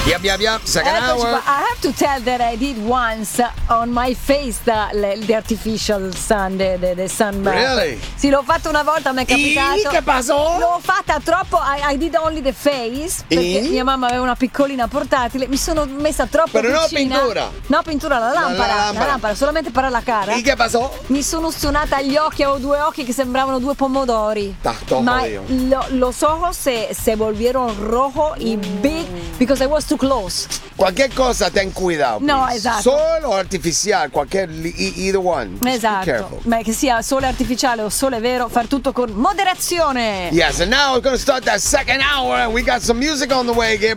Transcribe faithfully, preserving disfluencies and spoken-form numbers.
Yep, yep, yep. Second Eccoci hour. qua. I have to tell that I did once on my face the, the artificial sun, the, the, the sun bath. Really? Sì, l'ho fatto una volta, mi è capitato. E che pasó? L'ho fatta troppo, I, I did only the face, perché E? mia mamma aveva una piccolina portatile, mi sono messa troppo Però no vicina. pintura. No, pintura, la lampada, la lampada. lampada, solamente per la cara. ¿Y qué pasó? Mi sono stonata agli occhi, avevo due occhi che sembravano due pomodori. Tanto Ma jodido. lo, los ojos se, se volvieron rojos y big because I was too close. Cualquier cosa ten cuidado. No, please. esatto. Sol o artificial, cualquier, e- either one. Just be Esatto. careful. Ma che sia sole artificiale o sole vero, far tutto con moderazione. Yes, and now we're going to start that second hour, and we got some music on the way. Get